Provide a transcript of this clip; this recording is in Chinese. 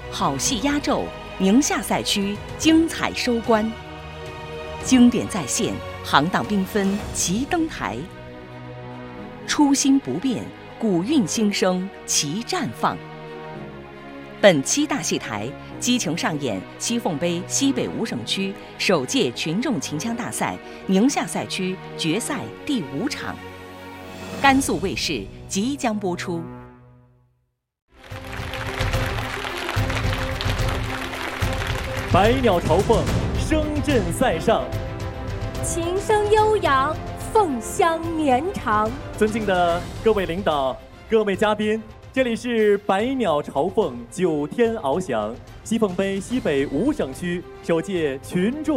好戏压轴，宁夏赛区精彩收官。经典再现，行当缤纷齐登台。初心不变，古韵新生齐绽放。本期大戏台激情上演西凤杯西北五省区首届群众秦腔大赛宁夏赛区决赛第5场，甘肃卫视即将播出。 百鸟朝凤，声震塞上， 琴声悠扬，凤香绵长。 尊敬的各位领导、各位嘉宾，这里是百鸟朝凤9天翱翔西凤杯西北5省区首届群众